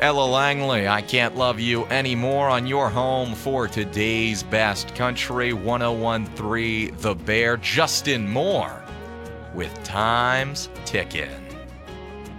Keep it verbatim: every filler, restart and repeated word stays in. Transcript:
Ella Langley, I Can't Love You Anymore on your home for today's best country, one oh one point three The Bear. Justin Moore with Time's Tickin'.